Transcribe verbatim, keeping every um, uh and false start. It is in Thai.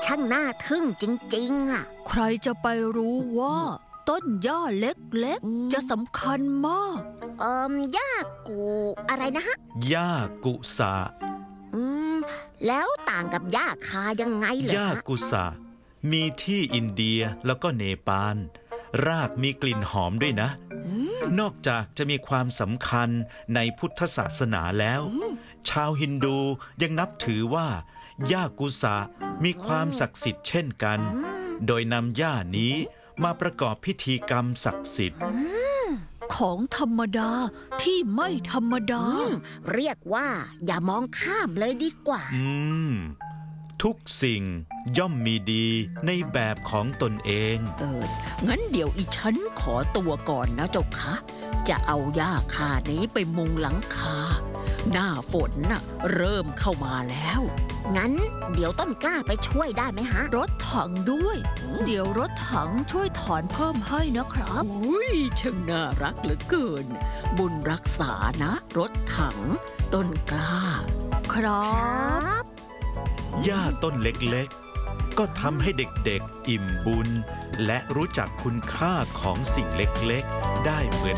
ช่างน่าทึ่งจริงๆอ่ะใครจะไปรู้ว่าต้นหญ้าเล็กๆจะสำคัญมากเอ่มหญ้ากูอะไรนะฮะหญ้ากุสะอืมแล้วต่างกับหญ้าคายังไงเหรอหญ้ากุสะมีที่อินเดียแล้วก็เนปาลรากมีกลิ่นหอมด้วยนะนอกจากจะมีความสำคัญในพุทธศาสนาแล้วชาวฮินดูยังนับถือว่าหญ้ากุสะมีความศักดิ์สิทธิ์เช่นกันโดยนำหญ้านี้มาประกอบพิธีกรรมศักดิ์สิทธิ์ของธรรมดาที่ไม่ธรรมดาเรียกว่าอย่ามองข้ามเลยดีกว่าอืมทุกสิ่งย่อมมีดีในแบบของตนเองเอองั้นเดี๋ยวอีฉันขอตัวก่อนนะเจ้าคะจะเอาหญ้าคานี้ไปมุงหลังคาหน้าฝนน่ะเริ่มเข้ามาแล้วงั้นเดี๋ยวต้นกล้าไปช่วยได้ไหมฮะรถถังด้วยเดี๋ยวรถถังช่วยถอนเพิ่มให้นะครับอุ้ยช่างน่ารักเหลือเกินบุญรักษานะรถถังต้นกล้าครับหญ้าต้นเล็กๆก็ทำให้เด็กๆอิ่มบุญและรู้จักคุณค่าของสิ่งเล็กๆได้เหมือน